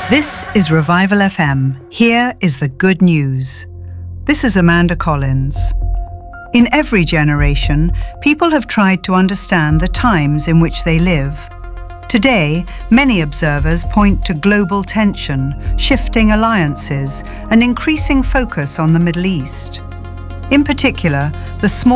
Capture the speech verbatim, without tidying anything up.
This is Revival F M. Here is the good news. This is Amanda Collins. In every generation, people have tried to understand the times in which they live. Today, many observers point to global tension, shifting alliances, and increasing focus on the Middle East. In particular, the small